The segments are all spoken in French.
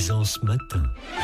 Plaisance matin.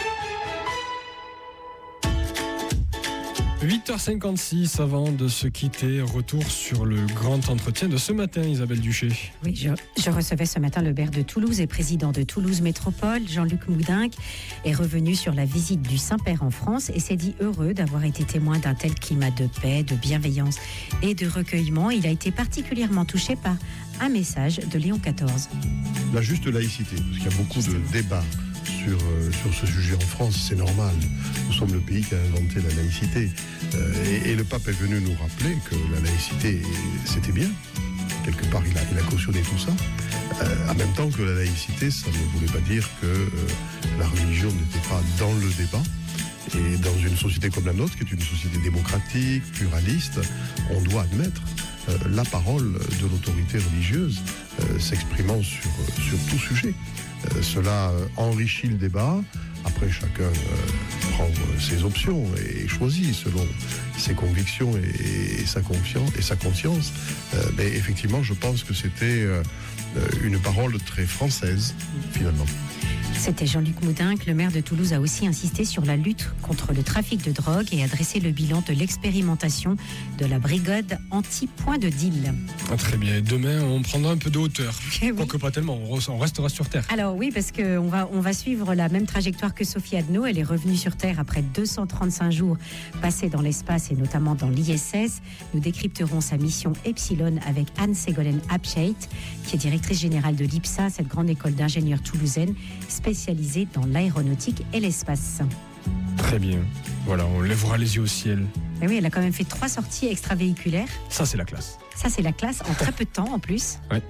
8h56 avant de se quitter, retour sur le grand entretien de ce matin, Isabelle Duché. Oui, je recevais ce matin le maire de Toulouse et président de Toulouse Métropole, Jean-Luc Moudinque, est revenu sur la visite du Saint-Père en France et s'est dit heureux d'avoir été témoin d'un tel climat de paix, de bienveillance et de recueillement. Il a été particulièrement touché par un message de Léon XIV. La juste laïcité, parce qu'il y a beaucoup de débats sur ce sujet en France, c'est normal. Nous sommes le pays qui a inventé la laïcité. Et le pape est venu nous rappeler que la laïcité, c'était bien. Quelque part, il a cautionné tout ça. En même temps que la laïcité, ça ne voulait pas dire que la religion n'était pas dans le débat. Et dans une société comme la nôtre, qui est une société démocratique, pluraliste, on doit admettre la parole de l'autorité religieuse s'exprimant sur tout sujet. Cela enrichit le débat. Après, chacun prend ses options et choisit selon ses convictions et sa conscience. Mais effectivement, je pense que c'était une parole très française, finalement. C'était Jean-Luc Moudinque. Le maire de Toulouse a aussi insisté sur la lutte contre le trafic de drogue et a dressé le bilan de l'expérimentation de la brigade anti-point de deal. Ah, très bien. Demain, on prendra un peu de hauteur. Oui. Quoique pas tellement, on restera sur Terre. Alors oui, parce qu'on va suivre la même trajectoire que Sophie Adno. Elle est revenue sur Terre après 235 jours passés dans l'espace et notamment dans l'ISS. Nous décrypterons sa mission Epsilon avec Anne-Ségolène Abscheit, qui est directrice générale de l'IPSA, cette grande école d'ingénieurs toulousaine, spécialisée dans l'aéronautique et l'espace. Très bien. Voilà, on lèvera les yeux au ciel. Et oui, elle a quand même fait 3 sorties extravéhiculaires. Ça, c'est la classe. Ça, c'est la classe, en très peu de temps en plus. Ouais.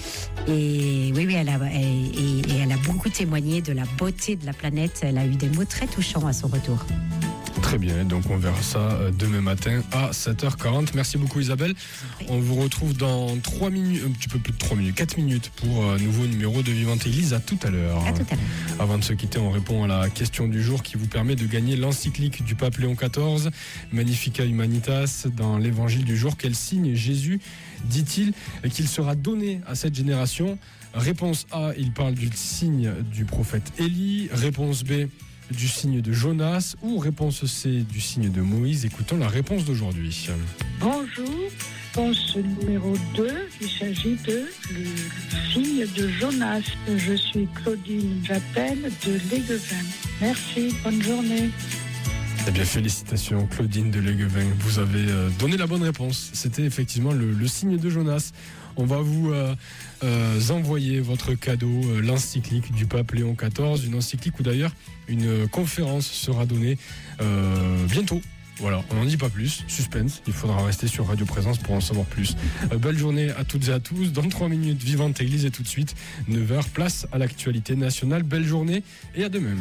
Et oui, elle a beaucoup témoigné de la beauté de la planète. Elle a eu des mots très touchants à son retour. Très bien, donc on verra ça demain matin à 7h40. Merci beaucoup Isabelle. On vous retrouve dans 3 minutes, un petit peu plus de 3 minutes, 4 minutes pour un nouveau numéro de Vivante Église. À tout à l'heure. À tout à l'heure. Avant de se quitter, on répond à la question du jour qui vous permet de gagner l'encyclique du pape Léon XIV, Magnificat Humanitas, dans l'évangile du jour. Quel signe Jésus dit-il qu'il sera donné à cette génération? Réponse A, il parle du signe du prophète Élie. Réponse B, du signe de Jonas, ou réponse C, du signe de Moïse. Écoutons la réponse d'aujourd'hui. Bonjour, réponse numéro 2, il s'agit de le signe de Jonas. Je suis Claudine Japelle de Léguevin. Merci, bonne journée. Eh bien, félicitations Claudine de Léguevin, vous avez donné la bonne réponse. C'était effectivement le signe de Jonas. On va vous envoyer votre cadeau, l'encyclique du pape Léon XIV, une encyclique où d'ailleurs une conférence sera donnée bientôt. Voilà, on n'en dit pas plus, suspense, il faudra rester sur Radio Présence pour en savoir plus. Belle journée à toutes et à tous, dans 3 minutes, Vivante Église, et tout de suite, 9h, place à l'actualité nationale. Belle journée et à demain.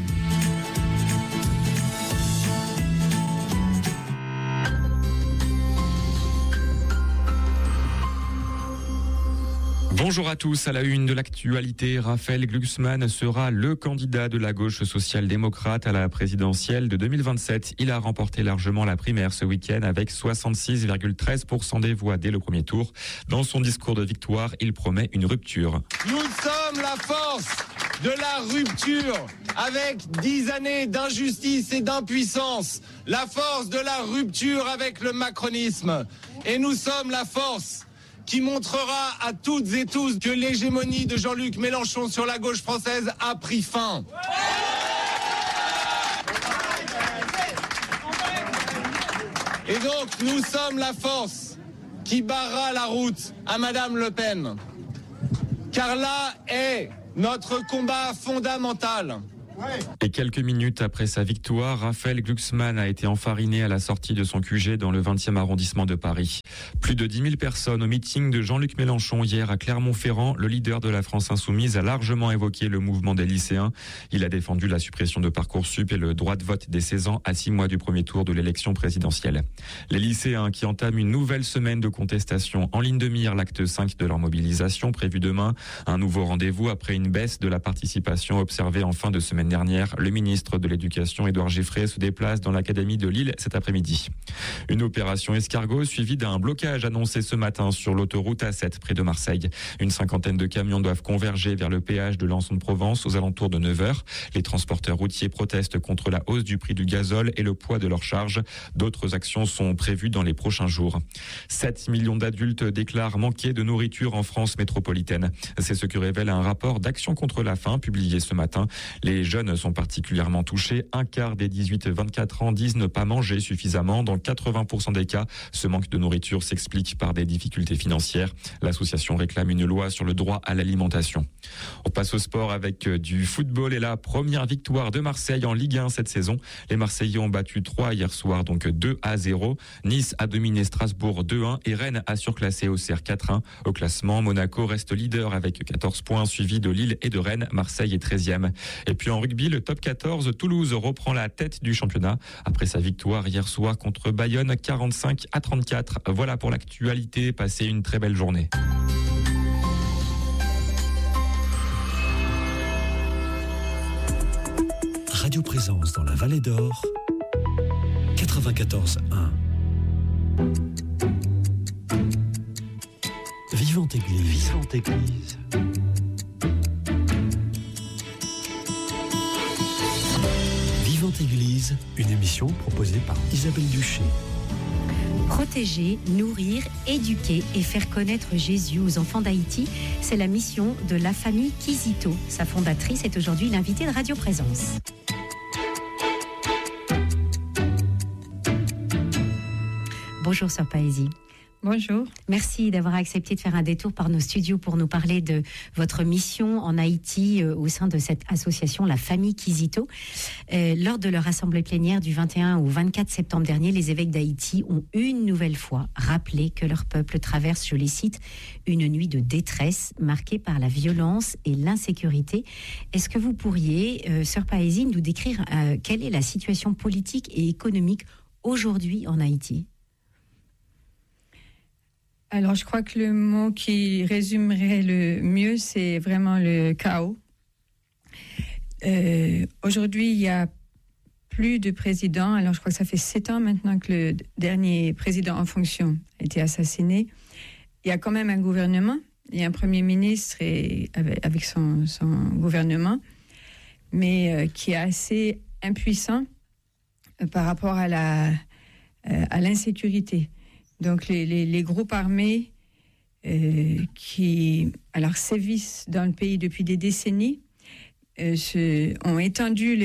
Bonjour à tous. À la une de l'actualité, Raphaël Glucksmann sera le candidat de la gauche social-démocrate à la présidentielle de 2027. Il a remporté largement la primaire ce week-end avec 66,13% des voix dès le premier tour. Dans son discours de victoire, il promet une rupture. Nous sommes la force de la rupture, avec 10 années d'injustice et d'impuissance. La force de la rupture avec le macronisme. Et nous sommes la force qui montrera à toutes et tous que l'hégémonie de Jean-Luc Mélenchon sur la gauche française a pris fin. Et donc, nous sommes la force qui barrera la route à Madame Le Pen. Car là est notre combat fondamental. Et quelques minutes après sa victoire, Raphaël Glucksmann a été enfariné à la sortie de son QG dans le 20e arrondissement de Paris. Plus de 10 000 personnes au meeting de Jean-Luc Mélenchon hier à Clermont-Ferrand. Le leader de la France Insoumise a largement évoqué le mouvement des lycéens. Il a défendu la suppression de Parcoursup et le droit de vote des 16 ans à 6 mois du premier tour de l'élection présidentielle. Les lycéens qui entament une nouvelle semaine de contestation en ligne de mire, l'acte 5 de leur mobilisation prévu demain. Un nouveau rendez-vous après une baisse de la participation observée en fin de semaine semaine dernière. Le ministre de l'Éducation, Édouard Giffray, se déplace dans l'académie de Lille cet après-midi. Une opération escargot suivie d'un blocage annoncé ce matin sur l'autoroute A7 près de Marseille. Une cinquantaine de camions doivent converger vers le péage de Lançon-de-Provence aux alentours de 9h. Les transporteurs routiers protestent contre la hausse du prix du gazole et le poids de leurs charges. D'autres actions sont prévues dans les prochains jours. 7 millions d'adultes déclarent manquer de nourriture en France métropolitaine. C'est ce que révèle un rapport d'Action contre la faim publié ce matin. Les jeunes sont particulièrement touchés. Un quart des 18-24 ans disent ne pas manger suffisamment. Dans 80% des cas, ce manque de nourriture s'explique par des difficultés financières. L'association réclame une loi sur le droit à l'alimentation. On passe au sport avec du football et la première victoire de Marseille en Ligue 1 cette saison. Les Marseillais ont battu 3 hier soir, donc 2-0. Nice a dominé Strasbourg 2-1 et Rennes a surclassé Auxerre 4-1. Au classement, Monaco reste leader avec 14 points, suivi de Lille et de Rennes. Marseille est 13e. Et puis en rugby, le top 14, Toulouse reprend la tête du championnat après sa victoire hier soir contre Bayonne 45-34. Voilà pour l'actualité. Passez une très belle journée. Radio Présence dans la Vallée d'Or, 94.1. Vivante Église. Vivante Église. Vivante Église, une émission proposée par Isabelle Duché. Protéger, nourrir, éduquer et faire connaître Jésus aux enfants d'Haïti, c'est la mission de la famille Kizito. Sa fondatrice est aujourd'hui l'invitée de Radio Présence. Bonjour Sœur Paésie. Bonjour. Merci d'avoir accepté de faire un détour par nos studios pour nous parler de votre mission en Haïti au sein de cette association, la famille Kizito. Lors de leur assemblée plénière du 21 au 24 septembre dernier, les évêques d'Haïti ont une nouvelle fois rappelé que leur peuple traverse, je les cite, une nuit de détresse marquée par la violence et l'insécurité. Est-ce que vous pourriez, Sœur Paésie, nous décrire quelle est la situation politique et économique aujourd'hui en Haïti ? Alors, je crois que le mot qui résumerait le mieux, c'est vraiment le chaos. Aujourd'hui, il y a plus de président. Alors, je crois que ça fait 7 ans maintenant que le dernier président en fonction a été assassiné. Il y a quand même un gouvernement. Il y a un premier ministre avec son gouvernement, mais qui est assez impuissant par rapport à l'insécurité. Donc les groupes armés qui sévissent dans le pays depuis des décennies ont étendu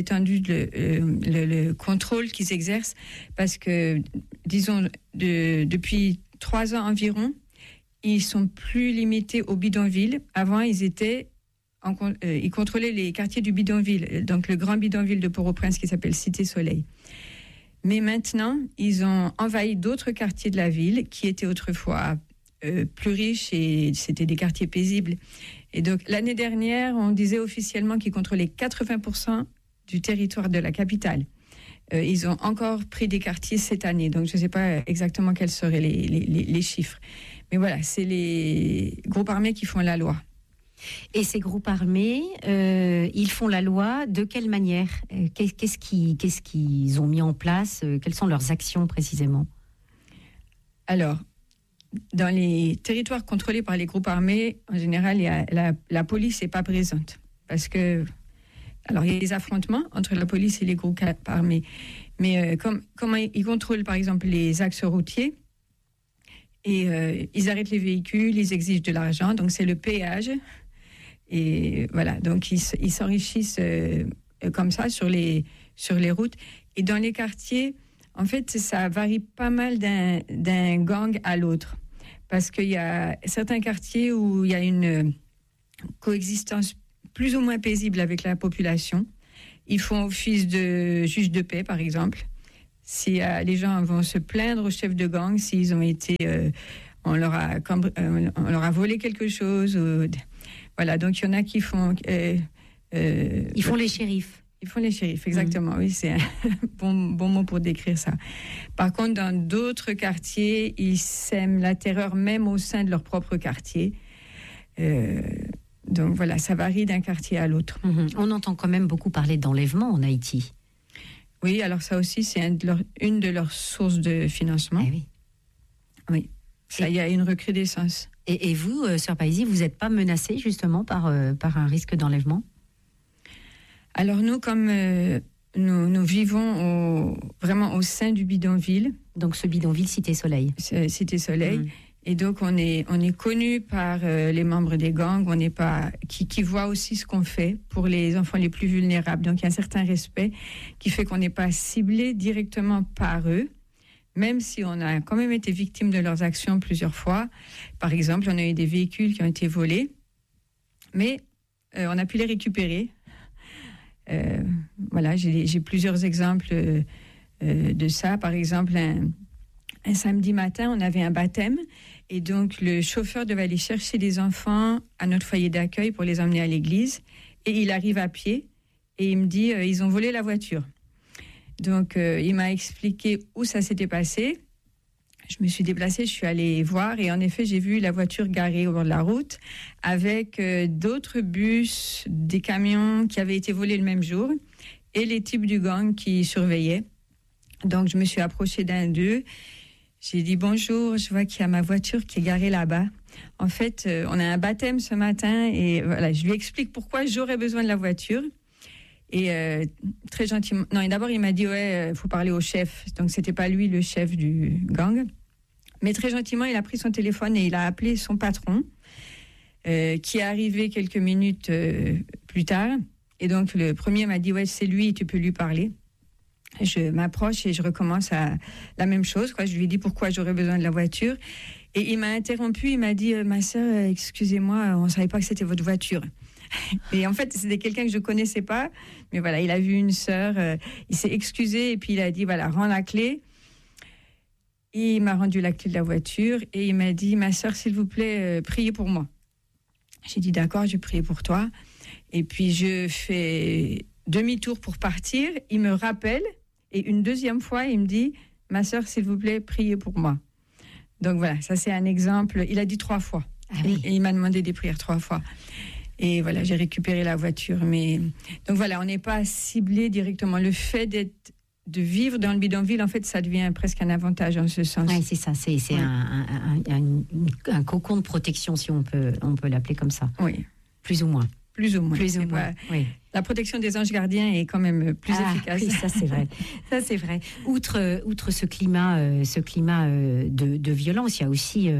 le contrôle qu'ils exercent parce que, disons, depuis 3 ans environ, ils sont plus limités aux bidonvilles. Avant, ils contrôlaient les quartiers du bidonville, donc le grand bidonville de Port-au-Prince qui s'appelle Cité Soleil. Mais maintenant, ils ont envahi d'autres quartiers de la ville qui étaient autrefois plus riches et c'était des quartiers paisibles. Et donc, l'année dernière, on disait officiellement qu'ils contrôlaient 80% du territoire de la capitale. Ils ont encore pris des quartiers cette année, donc je ne sais pas exactement quels seraient les chiffres. Mais voilà, c'est les groupes armés qui font la loi. Et ces groupes armés, ils font la loi de quelle manière ? Qu'est-ce qu'ils ont mis en place ? Quelles sont leurs actions précisément ? Alors, dans les territoires contrôlés par les groupes armés, en général, la police n'est pas présente. Parce que, alors, il y a des affrontements entre la police et les groupes armés. Mais comment ils contrôlent, par exemple, les axes routiers, et ils arrêtent les véhicules, ils exigent de l'argent, donc c'est le péage. Et voilà, donc ils s'enrichissent comme ça sur les routes. Et dans les quartiers, en fait, ça varie pas mal d'un gang à l'autre. Parce qu'il y a certains quartiers où il y a une coexistence plus ou moins paisible avec la population. Ils font office de juge de paix, par exemple. Si les gens vont se plaindre au chef de gang, s'ils ont été... on leur a volé quelque chose... Voilà, donc il y en a qui font... ils font les shérifs. Ils font les shérifs, exactement. Oui, c'est un bon mot pour décrire ça. Par contre, dans d'autres quartiers, ils sèment la terreur même au sein de leur propre quartier. Donc voilà, ça varie d'un quartier à l'autre. On entend quand même beaucoup parler d'enlèvement en Haïti. Oui, alors ça aussi, c'est une de leurs sources de financement. Eh oui. Oui, ça, il y a une recrudescence. Et vous, Sœur Paisie, vous n'êtes pas menacée justement par un risque d'enlèvement? Alors nous, comme nous vivons vraiment au sein du bidonville. Donc ce bidonville, Cité Soleil. Cité Soleil. Et donc on est connu par les membres des gangs, qui voient aussi ce qu'on fait pour les enfants les plus vulnérables. Donc il y a un certain respect qui fait qu'on n'est pas ciblé directement par eux, même si on a quand même été victime de leurs actions plusieurs fois. Par exemple, on a eu des véhicules qui ont été volés, mais on a pu les récupérer. Voilà, j'ai plusieurs exemples de ça. Par exemple, un samedi matin, on avait un baptême et donc le chauffeur devait aller chercher les enfants à notre foyer d'accueil pour les emmener à l'église. Et il arrive à pied et il me dit ils ont volé la voiture. Donc il m'a expliqué où ça s'était passé. Je me suis déplacée, je suis allée voir et en effet j'ai vu la voiture garée au bord de la route avec d'autres bus, des camions qui avaient été volés le même jour et les types du gang qui surveillaient. Donc je me suis approchée d'un d'eux. J'ai dit bonjour, je vois qu'il y a ma voiture qui est garée là-bas. En fait, on a un baptême ce matin et voilà, je lui explique pourquoi j'aurais besoin de la voiture. Et très gentiment, non, et d'abord il m'a dit faut parler au chef. Donc c'était pas lui le chef du gang, mais très gentiment il a pris son téléphone et il a appelé son patron, qui est arrivé quelques minutes plus tard. Et donc le premier m'a dit c'est lui, tu peux lui parler. Je m'approche et je recommence à la même chose, quoi. Je lui ai dit pourquoi j'aurais besoin de la voiture. Et il m'a interrompu, il m'a dit ma sœur, excusez-moi, on ne savait pas que c'était votre voiture. Et en fait, c'était quelqu'un que je ne connaissais pas. Mais voilà, il a vu une sœur, il s'est excusé et puis il a dit voilà, rends la clé. Et il m'a rendu la clé de la voiture et il m'a dit ma sœur, s'il vous plaît, priez pour moi. J'ai dit d'accord, je vais prier pour toi. Et puis je fais demi-tour pour partir. Il me rappelle. Et une deuxième fois, il me dit « Ma sœur, s'il vous plaît, priez pour moi. » Donc voilà, ça c'est un exemple. Il a dit 3 fois. Ah oui. Et il m'a demandé des prières 3 fois. Et voilà, j'ai récupéré la voiture. Donc voilà, on n'est pas ciblé directement. Le fait de vivre dans le bidonville, en fait, ça devient presque un avantage en ce sens. Oui, c'est ça. C'est un cocon de protection, si on peut l'appeler comme ça. Oui. Plus ou moins. Plus ou moins. Oui. La protection des anges gardiens est quand même plus efficace. Oui, ça c'est vrai. Ça c'est vrai. Outre ce climat de violence, il y a aussi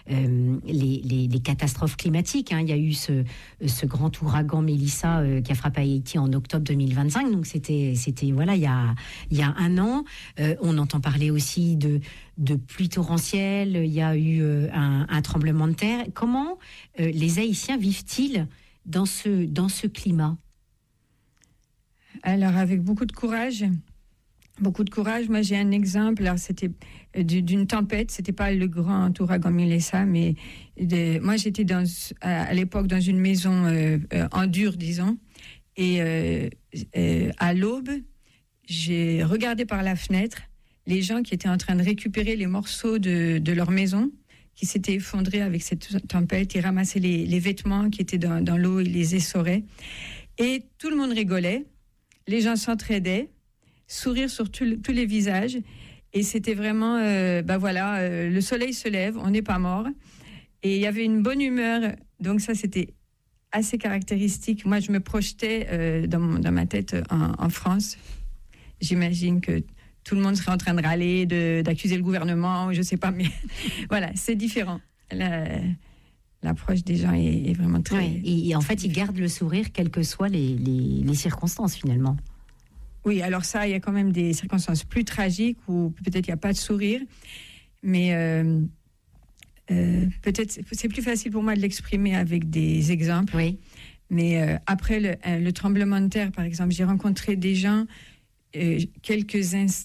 les catastrophes climatiques. Il y a eu ce grand ouragan Mélissa qui a frappé Haïti en octobre 2025. Donc c'était voilà, il y a un an. On entend parler aussi de pluies torrentielles. Il y a eu un tremblement de terre. Comment les Haïtiens vivent-ils dans ce climat? Alors, avec beaucoup de courage. Moi, j'ai un exemple. Alors, c'était d'une tempête. C'était pas le grand ouragan Mélissa, mais moi, j'étais à l'époque dans une maison en dur, disons. Et à l'aube, j'ai regardé par la fenêtre les gens qui étaient en train de récupérer les morceaux de leur maison qui s'étaient effondrés avec cette tempête. Ils ramassaient les vêtements qui étaient dans l'eau, ils les essoraient. Et tout le monde rigolait. Les gens s'entraidaient, sourire sur tous les visages. Et c'était vraiment, le soleil se lève, on n'est pas mort. Et il y avait une bonne humeur. Donc ça, c'était assez caractéristique. Moi, je me projetais dans ma tête en France. J'imagine que tout le monde serait en train de râler, d'accuser le gouvernement, je ne sais pas. Mais voilà, c'est différent. L'approche des gens est vraiment très... Oui, et en fait, ils gardent le sourire, quelles que soient les circonstances, finalement. Oui, alors ça, il y a quand même des circonstances plus tragiques où peut-être il n'y a pas de sourire. Mais peut-être c'est plus facile pour moi de l'exprimer avec des exemples. Oui. Mais après le tremblement de terre, par exemple, j'ai rencontré des gens quelques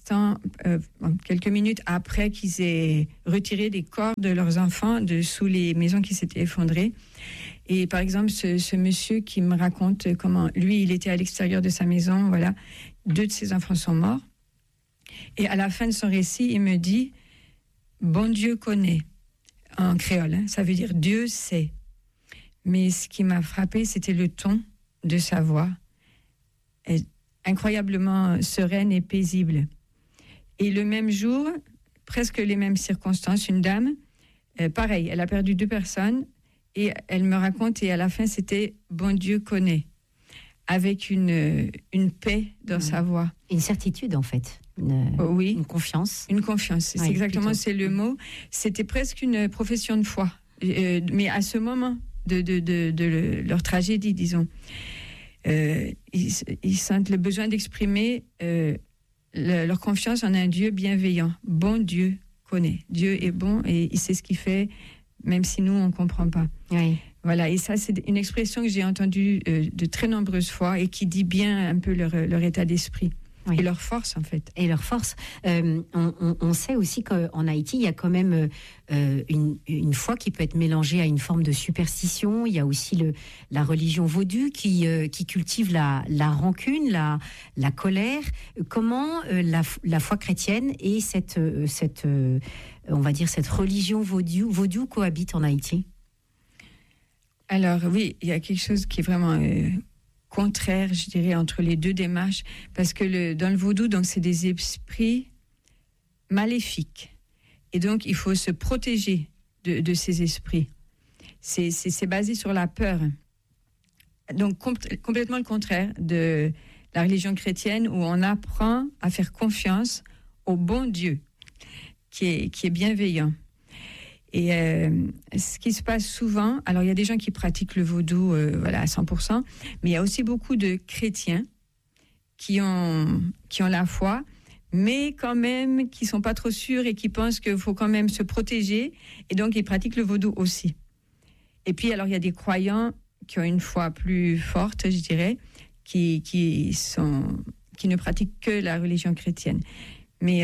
minutes après qu'ils aient retiré des corps de leurs enfants de sous les maisons qui s'étaient effondrées. Et par exemple, ce monsieur qui me raconte comment lui, il était à l'extérieur de sa maison, voilà, 2 de ses enfants sont morts. Et à la fin de son récit, il me dit « Bon Dieu connaît », en créole, ça veut dire « Dieu sait ». Mais ce qui m'a frappé, c'était le ton de sa voix, incroyablement sereine et paisible. Et le même jour, presque les mêmes circonstances, une dame, pareil, elle a perdu 2 personnes, et elle me raconte, et à la fin, c'était « Bon Dieu connaît », avec une paix dans sa voix. Une certitude, en fait. Oui. Une confiance. Une confiance, c'est exactement, c'est le mot. C'était presque une profession de foi. Mais à ce moment de leur tragédie, disons, ils sentent le besoin d'exprimer leur confiance en un Dieu bienveillant. Bon Dieu connaît. Dieu est bon et il sait ce qu'il fait, même si nous, on ne comprend pas. Oui. Voilà, et ça, c'est une expression que j'ai entendue de très nombreuses fois et qui dit bien un peu leur état d'esprit. Oui. Et leur force, en fait. Et leur force. On sait aussi qu'en Haïti, il y a quand même une foi qui peut être mélangée à une forme de superstition. Il y a aussi la religion vaudou qui cultive la rancune, la colère. Comment la foi chrétienne et cette religion vaudou cohabitent en Haïti? Alors oui, il y a quelque chose qui est vraiment contraire, je dirais, entre les deux démarches, parce que dans le vaudou, donc, c'est des esprits maléfiques. Et donc, il faut se protéger de ces esprits. C'est basé sur la peur. Donc, complètement le contraire de la religion chrétienne, où on apprend à faire confiance au bon Dieu, qui est bienveillant. Et ce qui se passe souvent, alors il y a des gens qui pratiquent le vaudou à 100%, mais il y a aussi beaucoup de chrétiens qui ont la foi, mais quand même qui ne sont pas trop sûrs et qui pensent qu'il faut quand même se protéger, et donc ils pratiquent le vaudou aussi. Et puis alors il y a des croyants qui ont une foi plus forte, je dirais, qui ne pratiquent que la religion chrétienne. Mais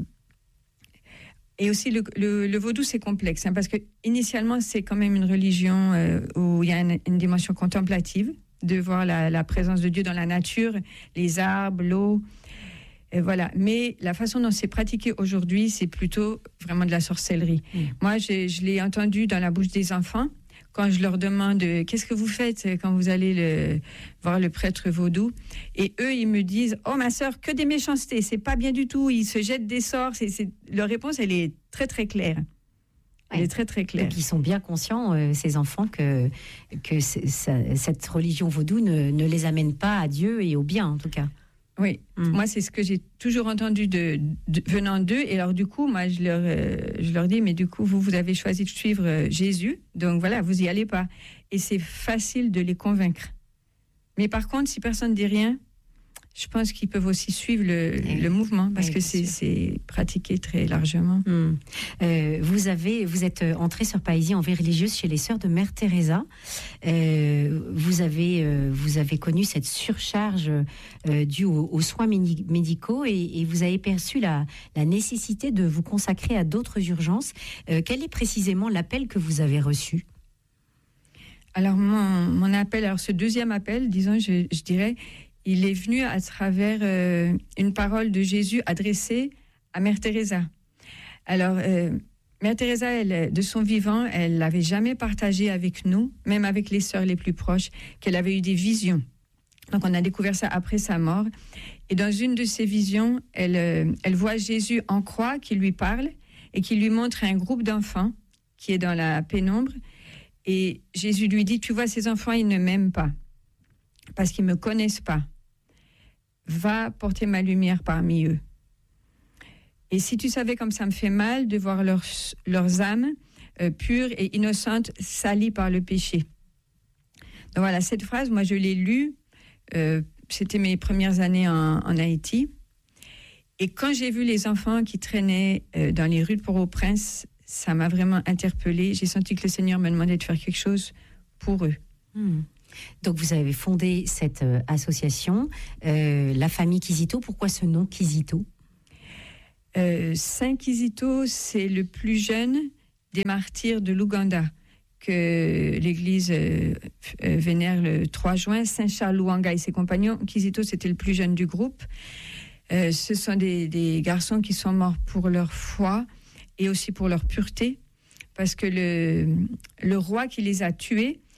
et aussi, le vaudou, c'est complexe, parce que initialement, c'est quand même une religion où il y a une dimension contemplative, de voir la présence de Dieu dans la nature, les arbres, l'eau, et voilà. Mais la façon dont c'est pratiqué aujourd'hui, c'est plutôt vraiment de la sorcellerie. Moi, je l'ai entendu dans la bouche des enfants, quand je leur demande « Qu'est-ce que vous faites quand vous allez voir le prêtre vaudou ?» Et eux, ils me disent « Oh, ma sœur, que des méchancetés, c'est pas bien du tout, ils se jettent des sorts. » Leur réponse, elle est très, très claire. Elle est très, très claire. Donc, ils sont bien conscients, ces enfants, que cette religion vaudou ne les amène pas à Dieu et au bien, en tout cas. Oui, moi, c'est ce que j'ai toujours entendu venant d'eux. Et alors, du coup, moi, je leur dis, mais du coup, vous avez choisi de suivre Jésus. Donc, voilà, vous n'y allez pas. Et c'est facile de les convaincre. Mais par contre, si personne ne dit rien, je pense qu'ils peuvent aussi suivre le mouvement, parce que c'est pratiqué très largement. Vous êtes entrée sur Païsie en vie religieuse chez les sœurs de Mère Teresa. Vous avez connu cette surcharge due aux soins médicaux et vous avez perçu la nécessité de vous consacrer à d'autres urgences. Quel est précisément l'appel que vous avez reçu ? Alors, mon appel, ce deuxième appel, disons, je dirais, il est venu à travers une parole de Jésus adressée à Mère Teresa. Alors, Mère Teresa, elle, de son vivant, elle n'avait jamais partagé avec nous, même avec les sœurs les plus proches, qu'elle avait eu des visions. Donc, on a découvert ça après sa mort. Et dans une de ces visions, elle voit Jésus en croix qui lui parle et qui lui montre un groupe d'enfants qui est dans la pénombre. Et Jésus lui dit, tu vois, ces enfants, ils ne m'aiment pas parce qu'ils ne me connaissent pas. Va porter ma lumière parmi eux. Et si tu savais comme ça me fait mal de voir leurs âmes pures et innocentes salies par le péché. Donc voilà, cette phrase, moi je l'ai lue, c'était mes premières années en Haïti. Et quand j'ai vu les enfants qui traînaient dans les rues de Port-au-Prince, ça m'a vraiment interpellée. J'ai senti que le Seigneur me demandait de faire quelque chose pour eux. Donc vous avez fondé cette association, la famille Kizito. Pourquoi ce nom Kizito ? Saint Kizito, c'est le plus jeune des martyrs de l'Ouganda que l'Église vénère le 3 juin. Saint Charles Lwanga et ses compagnons. Kizito, c'était le plus jeune du groupe. Ce sont des garçons qui sont morts pour leur foi et aussi pour leur pureté, parce que le roi qui les a tués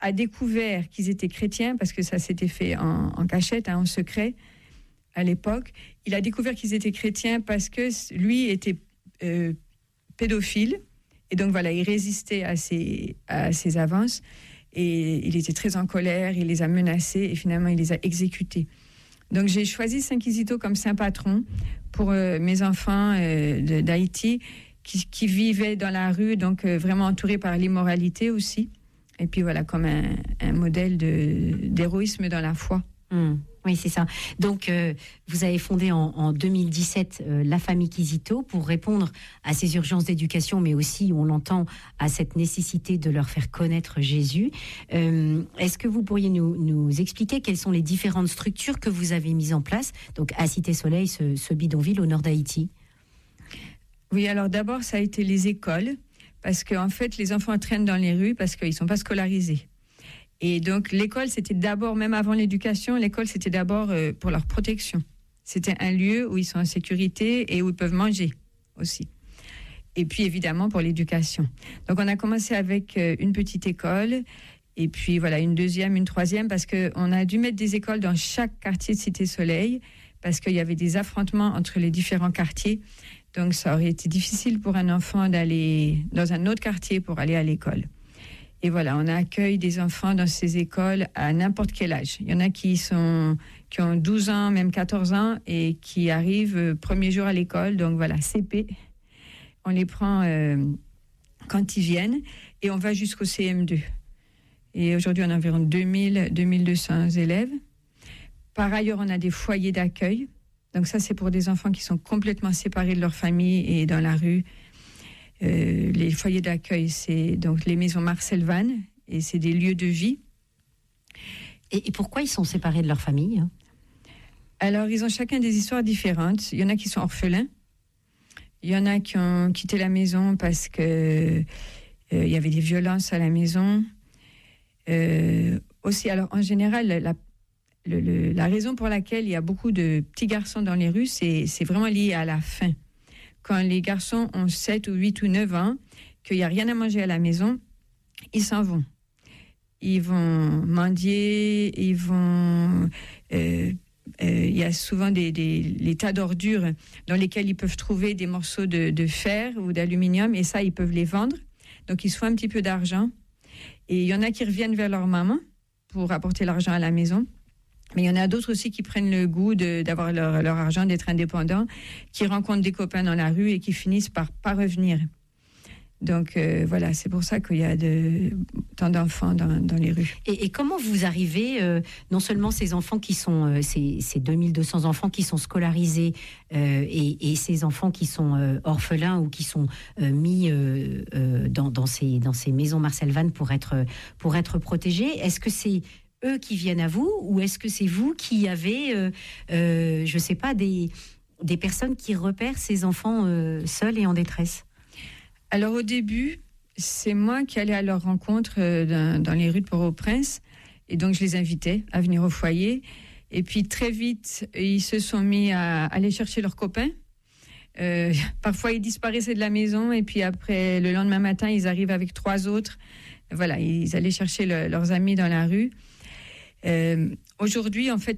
a découvert qu'ils étaient chrétiens, parce que ça s'était fait en cachette, en secret, à l'époque. Il a découvert qu'ils étaient chrétiens parce que lui était pédophile. Et donc voilà, il résistait à ses avances. Et il était très en colère, il les a menacés et finalement il les a exécutés. Donc j'ai choisi Saint-Kizito comme saint patron pour mes enfants d'Haïti qui vivaient dans la rue, donc vraiment entourés par l'immoralité aussi. Et puis voilà, comme un modèle d'héroïsme dans la foi. Oui, c'est ça. Donc, vous avez fondé en 2017 la famille Kizito pour répondre à ces urgences d'éducation, mais aussi, on l'entend, à cette nécessité de leur faire connaître Jésus. Est-ce que vous pourriez nous expliquer quelles sont les différentes structures que vous avez mises en place, donc à Cité-Soleil, ce bidonville au nord d'Haïti? Oui, alors d'abord, ça a été les écoles, parce qu'en fait, les enfants traînent dans les rues parce qu'ils ne sont pas scolarisés. Et donc, l'école, c'était d'abord, même avant l'éducation, l'école, c'était d'abord pour leur protection. C'était un lieu où ils sont en sécurité et où ils peuvent manger aussi. Et puis, évidemment, pour l'éducation. Donc, on a commencé avec une petite école, et puis, voilà, une deuxième, une troisième, parce qu'on a dû mettre des écoles dans chaque quartier de Cité-Soleil, parce qu'il y avait des affrontements entre les différents quartiers. Donc, ça aurait été difficile pour un enfant d'aller dans un autre quartier pour aller à l'école. Et voilà, on accueille des enfants dans ces écoles à n'importe quel âge. Il y en a qui ont 12 ans, même 14 ans, et qui arrivent premier jour à l'école. Donc voilà, CP. On les prend quand ils viennent et on va jusqu'au CM2. Et aujourd'hui, on a environ 2200 élèves. Par ailleurs, on a des foyers d'accueil. Donc ça, c'est pour des enfants qui sont complètement séparés de leur famille et dans la rue. Les foyers d'accueil, c'est donc les maisons Marcel Vannes, et c'est des lieux de vie. Et pourquoi ils sont séparés de leur famille? Alors, ils ont chacun des histoires différentes. Il y en a qui sont orphelins. Il y en a qui ont quitté la maison parce que il y avait des violences à la maison. Aussi, alors en général, la raison pour laquelle il y a beaucoup de petits garçons dans les rues, c'est vraiment lié à la faim. Quand les garçons ont 7 ou 8 ou 9 ans, qu'il n'y a rien à manger à la maison, ils s'en vont. Ils vont mendier, il y a souvent les tas d'ordures dans lesquels ils peuvent trouver des morceaux de fer ou d'aluminium, et ça, ils peuvent les vendre. Donc, ils se font un petit peu d'argent. Et il y en a qui reviennent vers leur maman pour apporter l'argent à la maison. Mais il y en a d'autres aussi qui prennent le goût d'avoir leur argent, d'être indépendants, qui rencontrent des copains dans la rue et qui finissent par pas revenir. Donc voilà, c'est pour ça qu'il y a tant d'enfants dans les rues. Et comment vous arrivez, non seulement ces enfants qui sont, ces 2200 enfants qui sont scolarisés et ces enfants qui sont orphelins ou qui sont mis dans ces maisons Marcel Vannes pour être protégés, est-ce que c'est eux qui viennent à vous, ou est-ce que c'est vous qui avez, je ne sais pas, des personnes qui repèrent ces enfants seuls et en détresse? Alors au début, c'est moi qui allais à leur rencontre dans les rues de Port-au-Prince, et donc je les invitais à venir au foyer. Et puis très vite, ils se sont mis à aller chercher leurs copains. Parfois, ils disparaissaient de la maison, et puis après, le lendemain matin, ils arrivent avec 3 autres. Voilà, ils allaient chercher leurs amis dans la rue. Aujourd'hui, en fait,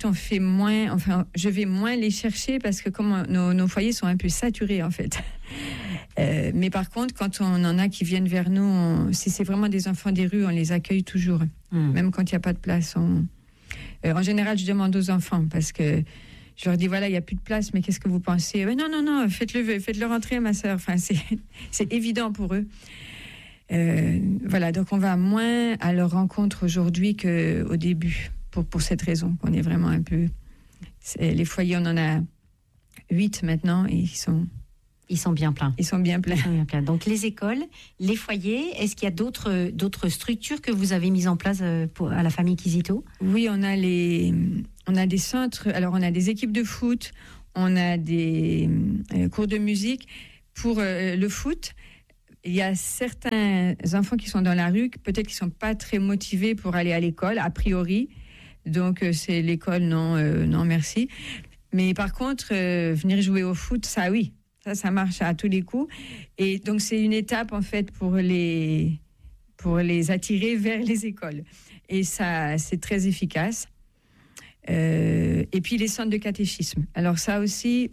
je vais moins les chercher parce que comme nos foyers sont un peu saturés, en fait. Mais par contre, quand on en a qui viennent vers nous, si c'est vraiment des enfants des rues, on les accueille toujours, même quand il n'y a pas de place. En général, je demande aux enfants parce que je leur dis, voilà, il n'y a plus de place, mais qu'est-ce que vous pensez? Non, faites-le rentrer, ma sœur. Enfin, c'est évident pour eux. Voilà, donc on va moins à leur rencontre aujourd'hui qu'au début, pour cette raison, qu'on est vraiment un peu... Les foyers, on en a 8 maintenant, et ils sont bien pleins. Ils sont bien pleins. Donc les écoles, les foyers, est-ce qu'il y a d'autres structures que vous avez mises en place à la famille Kizito? Oui, on a des centres, alors on a des équipes de foot, on a des cours de musique. Pour le foot, il y a certains enfants qui sont dans la rue, peut-être qu'ils ne sont pas très motivés pour aller à l'école, a priori. Donc, c'est l'école, non, merci. Mais par contre, venir jouer au foot, ça, oui. Ça marche à tous les coups. Et donc, c'est une étape, en fait, pour les pour les attirer vers les écoles. Et ça, c'est très efficace. Et puis les centres de catéchisme. Alors ça aussi,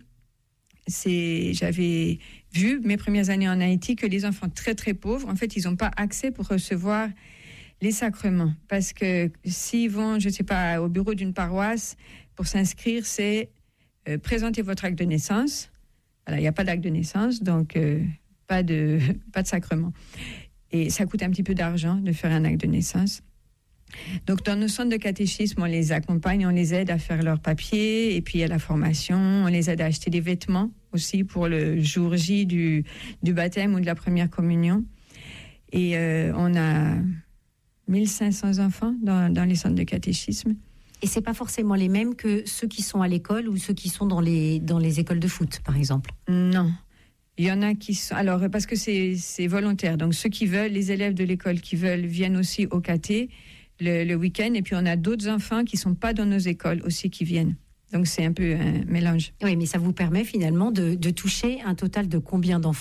j'avais vu mes premières années en Haïti que les enfants très très pauvres, en fait, ils n'ont pas accès pour recevoir les sacrements. Parce que s'ils vont, je ne sais pas, au bureau d'une paroisse, pour s'inscrire, c'est présenter votre acte de naissance. Voilà, il n'y a pas d'acte de naissance, donc pas de sacrement. Et ça coûte un petit peu d'argent de faire un acte de naissance. Donc, dans nos centres de catéchisme, on les accompagne, on les aide à faire leurs papiers, et puis à la formation, on les aide à acheter des vêtements aussi pour le jour J du baptême ou de la première communion. Et on a 1500 enfants dans les centres de catéchisme. Et c'est pas forcément les mêmes que ceux qui sont à l'école ou ceux qui sont dans les écoles de foot, par exemple. Non. Il y en a qui sont... Alors, parce que c'est volontaire. Donc, ceux qui veulent, les élèves de l'école qui veulent, viennent aussi au caté le week-end. Et puis, on a d'autres enfants qui ne sont pas dans nos écoles aussi qui viennent. Donc, c'est un peu un mélange. Oui, mais ça vous permet finalement de toucher un total de combien d'enfants ?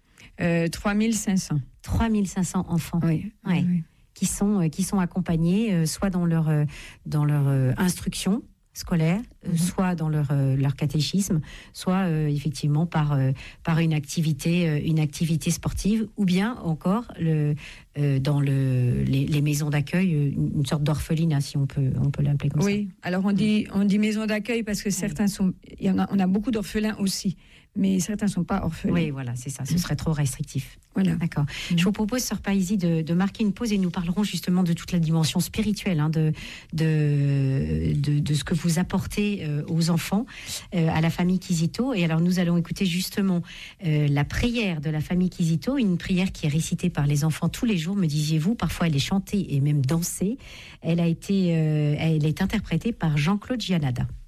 3500. 3500 enfants. Oui. Ouais. Oui. Qui sont accompagnés soit dans leur instruction scolaire, soit dans leur catéchisme, soit effectivement par une activité sportive, ou bien encore dans les maisons d'accueil, une sorte d'orphelinat, si on peut l'appeler comme ça. Oui, alors on dit maison d'accueil parce que certains sont... on a beaucoup d'orphelins aussi, mais certains ne sont pas orphelins. Oui, voilà, c'est ça, ce serait trop restrictif. Voilà. D'accord. Je vous propose, Sœur Paisie, de marquer une pause et nous parlerons justement de toute la dimension spirituelle, de ce que vous apportez aux enfants, à la famille Kizito. Et alors, nous allons écouter justement la prière de la famille Kizito, une prière qui est récitée par les enfants tous les jours, me disiez-vous. Parfois, elle est chantée et même dansée. Elle est interprétée par Jean-Claude Gianada.